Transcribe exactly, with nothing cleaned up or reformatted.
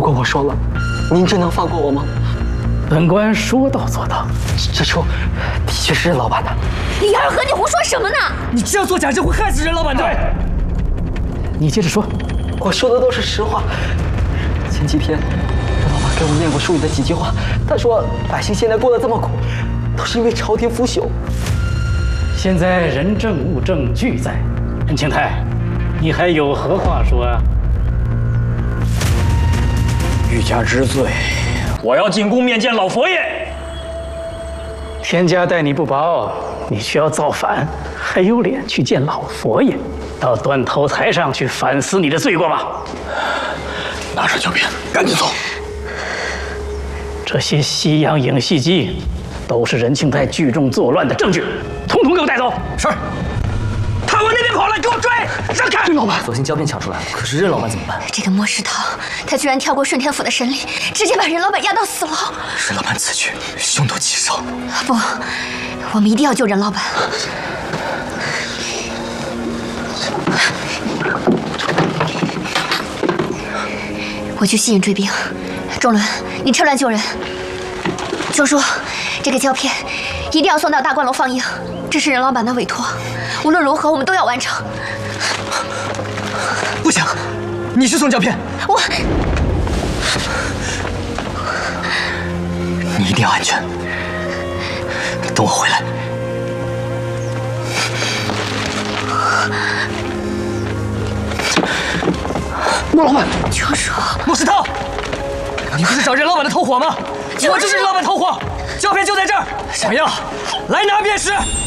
如果我说了，您真能放过我吗？ 本官说到做到。 这书的确是任老板的。 李二和，你胡说什么呢？ 你这样做假证会害死任老板的。 你接着说。 我说的都是实话。前几天，任老板给我念过书里的几句话，他说百姓现在过得这么苦，都是因为朝廷腐朽。 现在人证物证俱在，任庆泰，你还有何话说啊？ 欲加之罪，我要进宫面见老佛爷。 天家待你不薄，你却要造反，还有脸去见老佛爷？到断头台上去反思你的罪过吧。 拿上胶片，赶紧走。 这些西洋影戏机都是任庆泰聚众作乱的证据，统统给我带走。 是。他往那边跑了，给我追！让开！ 任老板，索性胶片抢出来了，可是任老板怎么办？ 这个莫世涛，他居然跳过顺天府的审理，直接把任老板押到死牢。 任老板此举凶多吉少。 不，我们一定要救任老板。我去吸引追兵，仲伦，你趁乱救人。周叔，这个胶片一定要送到大观楼放映，这是任老板的委托，无论如何我们都要完成。 不行，你去送胶片。 我， 你一定要安全。等我回来。 莫老板， 救叔， 莫世涛，你不是找任老板的同伙吗？我就是任老板同伙，胶片就在这儿，想要来拿便是。